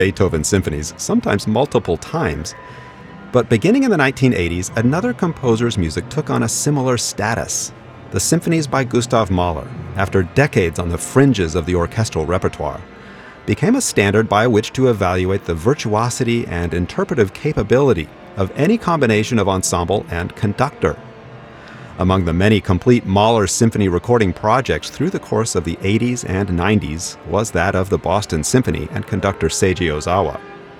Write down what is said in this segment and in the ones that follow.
Beethoven symphonies, sometimes multiple times. But beginning in the 1980s, another composer's music took on a similar status. The symphonies by Gustav Mahler, after decades on the fringes of the orchestral repertoire, became a standard by which to evaluate the virtuosity and interpretive capability of any combination of ensemble and conductor. Among the many complete Mahler symphony recording projects through the course of the 80s and 90s was that of the Boston Symphony and conductor Seiji Ozawa.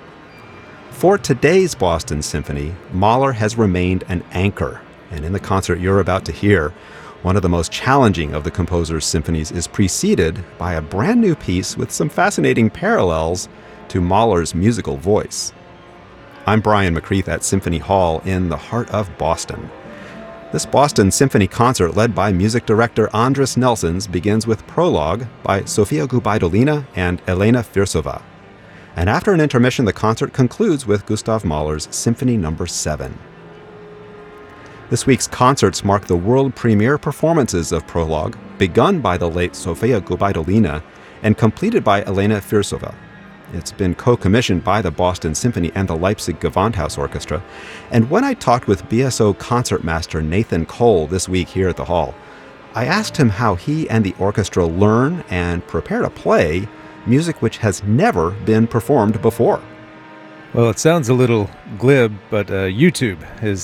For today's Boston Symphony, Mahler has remained an anchor, and in the concert you're about to hear, one of the most challenging of the composer's symphonies is preceded by a brand new piece with some fascinating parallels to Mahler's musical voice. I'm Brian McCreath at Symphony Hall in the heart of Boston. This Boston Symphony concert, led by music director Andris Nelsons, begins with Prologue by Sofia Gubaidulina and Elena Firsova. And after an intermission, the concert concludes with Gustav Mahler's Symphony No. 7. This week's concerts mark the world premiere performances of Prologue, begun by the late Sofia Gubaidulina and completed by Elena Firsova. It's been co-commissioned by the Boston Symphony and the Leipzig Gewandhaus Orchestra. And when I talked with BSO concertmaster Nathan Cole this week here at the Hall, I asked him how he and the orchestra learn and prepare to play music which has never been performed before. Well, it sounds a little glib, but YouTube is,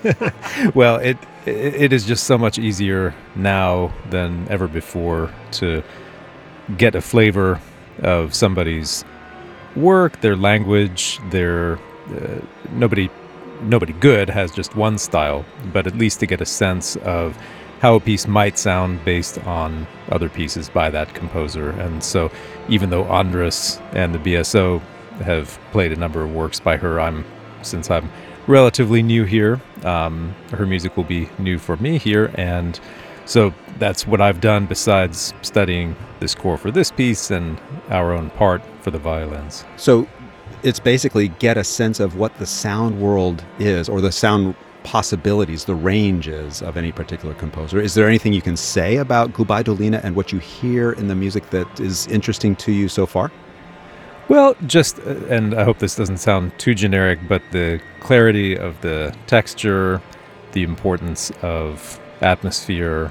well, it is just so much easier now than ever before to get a flavor of somebody's work, their language, their nobody good has just one style, but at least to get a sense of how a piece might sound based on other pieces by that composer. And so even though Andris and the BSO have played a number of works by her, since I'm relatively new here, her music will be new for me here, and so that's what I've done besides studying the score for this piece and our own part for the violins. So it's basically get a sense of what the sound world is, or the sound possibilities, the ranges of any particular composer. Is there anything you can say about Gubaidulina and what you hear in the music that is interesting to you so far? Well, just, and I hope this doesn't sound too generic, but the clarity of the texture, the importance of atmosphere,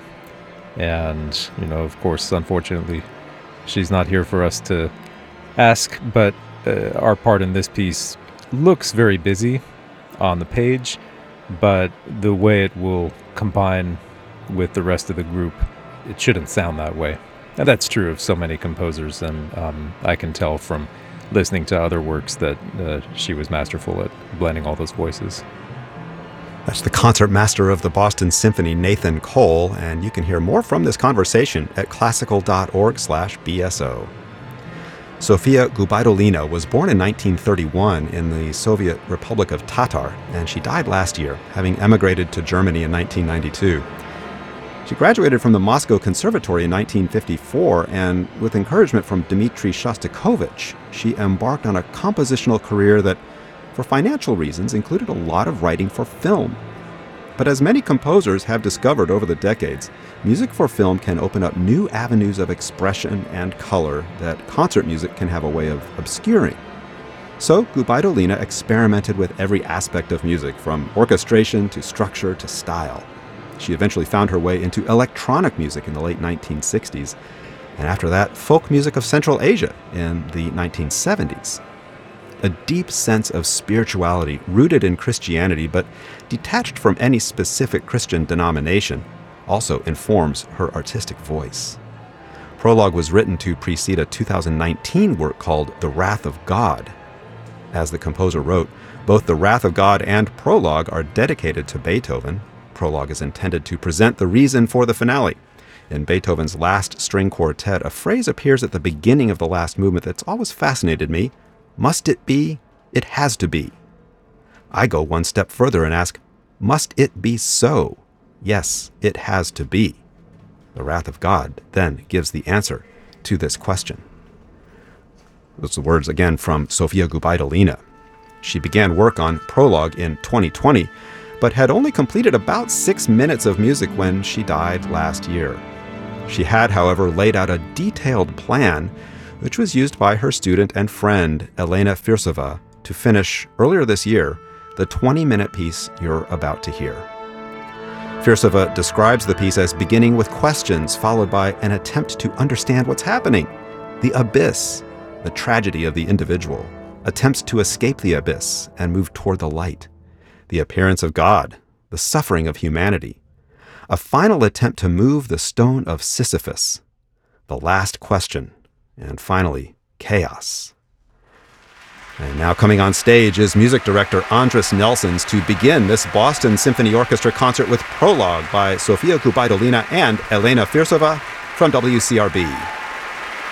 and, of course, unfortunately, she's not here for us to ask, but our part in this piece looks very busy on the page, but the way it will combine with the rest of the group, it shouldn't sound that way. And that's true of so many composers, and I can tell from listening to other works that she was masterful at blending all those voices. That's the concert master of the Boston Symphony, Nathan Cole, and you can hear more from this conversation at classical.org/BSO. Sofia Gubaidulina was born in 1931 in the Soviet Republic of Tatar, and she died last year, having emigrated to Germany in 1992. She graduated from the Moscow Conservatory in 1954, and with encouragement from Dmitri Shostakovich, she embarked on a compositional career that, for financial reasons, included a lot of writing for film. But as many composers have discovered over the decades, music for film can open up new avenues of expression and color that concert music can have a way of obscuring. So Gubaidulina experimented with every aspect of music, from orchestration to structure to style. She eventually found her way into electronic music in the late 1960s, and after that, folk music of Central Asia in the 1970s. A deep sense of spirituality rooted in Christianity but detached from any specific Christian denomination also informs her artistic voice. Prologue was written to precede a 2019 work called The Wrath of God. As the composer wrote, both The Wrath of God and Prologue are dedicated to Beethoven. Prologue is intended to present the reason for the finale. In Beethoven's last string quartet, a phrase appears at the beginning of the last movement that's always fascinated me. Must it be? It has to be. I go one step further and ask, must it be so? Yes, it has to be. The Wrath of God then gives the answer to this question. Those are the words again from Sofia Gubaidulina. She began work on Prologue in 2020, but had only completed about 6 minutes of music when she died last year. She had, however, laid out a detailed plan which was used by her student and friend, Elena Firsova, to finish, earlier this year, the 20-minute piece you're about to hear. Firsova describes the piece as beginning with questions followed by an attempt to understand what's happening. The abyss, the tragedy of the individual, attempts to escape the abyss and move toward the light. The appearance of God, the suffering of humanity. A final attempt to move the stone of Sisyphus. The last question. And finally, chaos. And now coming on stage is music director Andres Nelsons to begin this Boston Symphony Orchestra concert with Prologue by Sofia Gubaidulina and Elena Firsova from WCRB.